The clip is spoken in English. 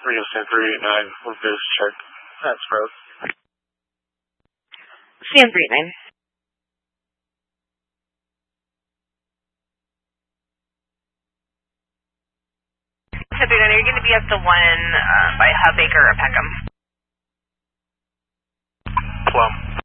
Radio San 389, with this check. That's Rose. San 39. San 39, you're going to be up to 1 by Hub Baker or Peckham. Plum.